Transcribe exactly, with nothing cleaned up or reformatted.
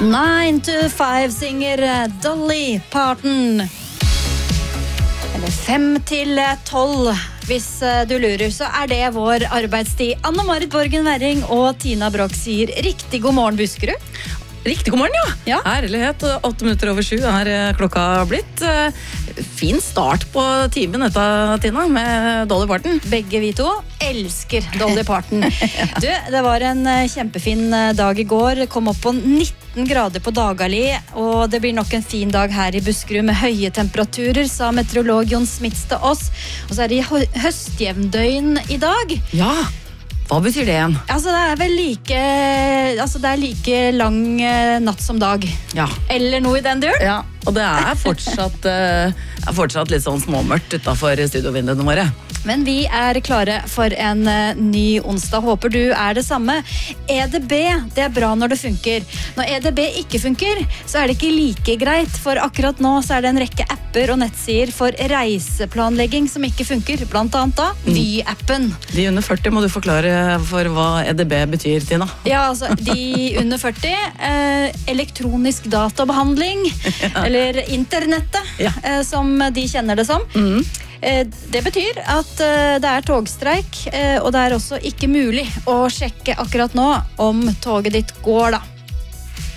Nine to five synger Dolly Parton. Eller fem til tolv. Hvis du lurer, så er det vår arbeidstid. Anne-Marit Borgen Werring og Tina Brock sier riktig god morgen, Buskerud. Riktig god morgen, ja. Ja. Herlighet, åtte minutter over sju er klokka blitt. Fin start på timen dette, Tina, med Dolly Parton. Begge vi to elsker Dolly Parton. Du, det var en kjempefin dag i går. Kom opp på nitten grader på Dagali, og det blir nok en fin dag her i Buskerud med høye temperaturer, sa meteorolog Jon Smits til oss. Og så er det hø- høstjevndøgn i dag. Ja, hva betyr det igjen? Altså, det er vel like, altså, det er like lang eh, natt som dag. Ja. Eller noe i den duren. Ja, og det er fortsatt, eh, er fortsatt litt sånn småmørkt utenfor studiovinduene våre. Men vi er klare for en eh, ny onsdag. Håper du er det samme. E D B, det er bra når det funker. Når E D B ikke funker, så er det ikke like greit. For akkurat nå så er det en rekke apper og nettsider for reiseplanlegging som ikke funker. Blant annet da, Vy-appen. De under førti må du forklare for hva E D B betyr, Tina. Ja, altså, de under førti, eh, elektronisk databehandling, eller internettet, Ja. eh, som de kjenner det som. Mm. Eh, det betyr at eh, det er togstreik, eh, og det er også ikke mulig å sjekke akkurat nå om toget ditt går da.